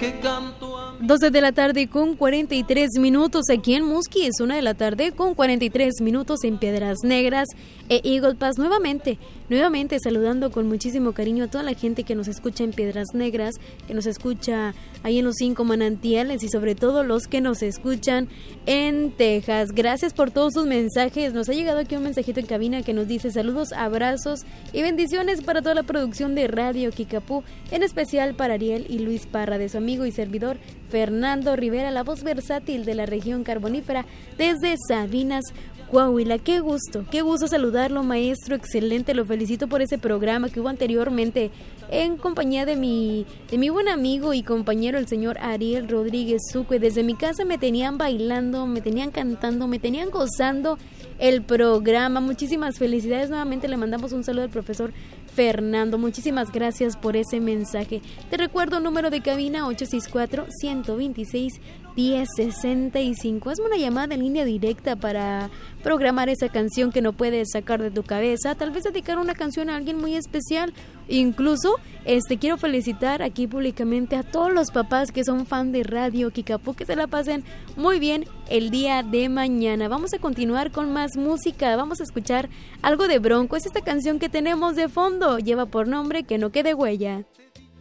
12 de la tarde con 43 minutos aquí en Musquis, 1 de la tarde con 43 minutos en Piedras Negras e Eagle Pass. Nuevamente saludando con muchísimo cariño a toda la gente que nos escucha en Piedras Negras, que nos escucha ahí en los 5 manantiales y sobre todo los que nos escuchan en Texas. Gracias por todos sus mensajes. Nos ha llegado aquí un mensajito en cabina que nos dice saludos, abrazos y bendiciones para toda la producción de Radio Kikapú, en especial para Ariel y Luis Parra, de su amigo y servidor Fernando Rivera, la voz versátil de la región carbonífera desde Sabinas, Coahuila. Qué gusto saludarlo, maestro, excelente, lo felicito por ese programa que hubo anteriormente en compañía de mi buen amigo y compañero, el señor Ariel Rodríguez Sucue. Desde mi casa me tenían bailando, me tenían cantando, me tenían gozando el programa. Muchísimas felicidades, nuevamente le mandamos un saludo al profesor Fernando, muchísimas gracias por ese mensaje. Te recuerdo número de cabina 864-126-1065. Hazme una llamada en línea directa para programar esa canción que no puedes sacar de tu cabeza, tal vez dedicar una canción a alguien muy especial. Incluso quiero felicitar aquí públicamente a todos los papás que son fan de Radio Kikapú, que se la pasen muy bien el día de mañana. Vamos a continuar con más música, vamos a escuchar algo de Bronco. Es esta canción que tenemos de fondo, lleva por nombre Que no quede huella.